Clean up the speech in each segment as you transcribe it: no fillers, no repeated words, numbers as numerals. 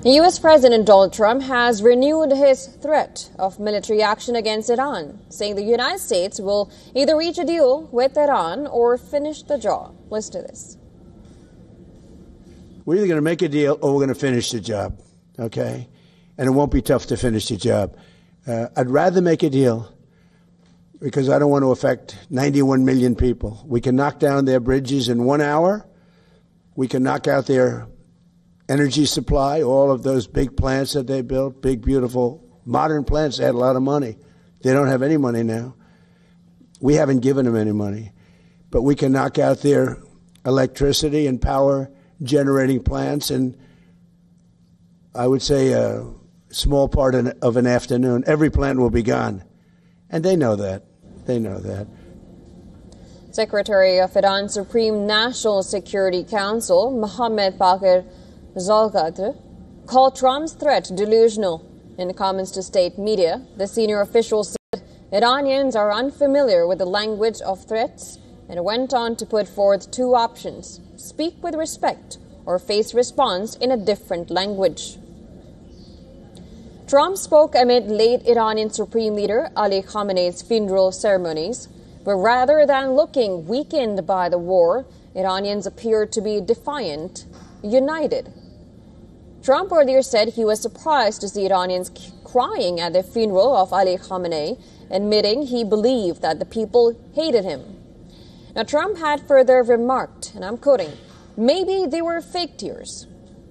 U.S. President Donald Trump has renewed his threat of military action against Iran, saying the United States will either reach a deal with Iran or finish the job. Listen to this. We're either going to make a deal or we're going to finish the job, okay? And it won't be tough to finish the job. I'd rather make a deal because I don't want to affect 91 million people. We can knock down their bridges in 1 hour. We can knock out their energy supply, all of those big plants that they built, big, beautiful, modern plants. They had a lot of money. They don't have any money now. We haven't given them any money. But we can knock out their electricity and power generating plants in, I would say, a small part of an afternoon. Every plant will be gone. And they know that. They know that. Secretary of Iran's Supreme National Security Council, Mohammad Baqir Zolgadr, called Trump's threat delusional. In comments to state media, the senior official said Iranians are unfamiliar with the language of threats and went on to put forth two options: speak with respect or face response in a different language. Trump spoke amid late Iranian Supreme Leader Ali Khamenei's funeral ceremonies, but rather than looking weakened by the war, Iranians appeared to be defiant, united. Trump earlier said he was surprised to see Iranians crying at the funeral of Ali Khamenei, admitting he believed that the people hated him. Now, Trump had further remarked, and I'm quoting, "Maybe they were fake tears."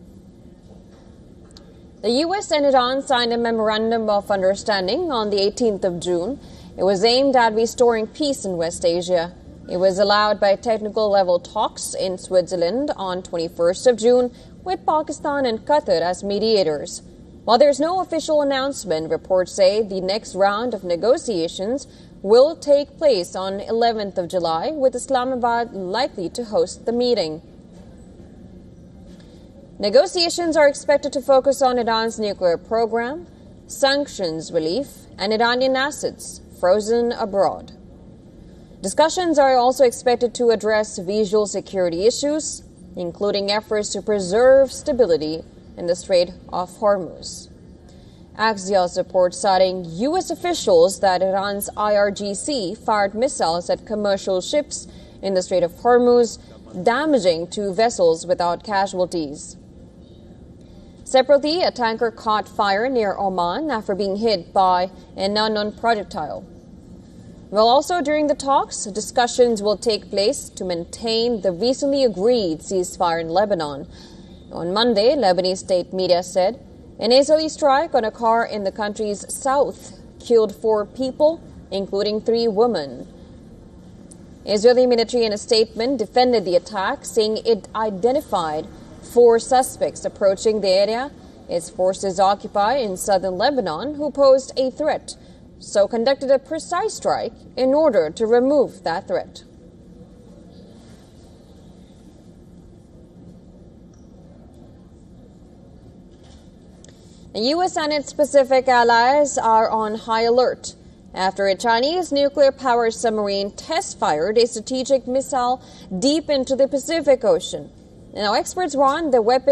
The U.S. and Iran signed a memorandum of understanding on the 18th of June. It was aimed at restoring peace in West Asia. It was allowed by technical-level talks in Switzerland on 21st of June with Pakistan and Qatar as mediators. While there's no official announcement, reports say the next round of negotiations will take place on 11th of July, with Islamabad likely to host the meeting. Negotiations are expected to focus on Iran's nuclear program, sanctions relief, and Iranian assets frozen abroad. Discussions are also expected to address visual security issues, including efforts to preserve stability in the Strait of Hormuz. Axios reports citing U.S. officials that Iran's IRGC fired missiles at commercial ships in the Strait of Hormuz, damaging 2 vessels without casualties. Separately, a tanker caught fire near Oman after being hit by an unknown projectile. Well, also during the talks, discussions will take place to maintain the recently agreed ceasefire in Lebanon. On Monday, Lebanese state media said an Israeli strike on a car in the country's south killed 4 people, including 3 women. Israeli military in a statement defended the attack, saying it identified 4 suspects approaching the area its forces occupy in southern Lebanon who posed a threat, so conducted a precise strike in order to remove that threat. The U.S. and its Pacific allies are on high alert after a Chinese nuclear-powered submarine test-fired a strategic missile deep into the Pacific Ocean. Now, experts warn the weapon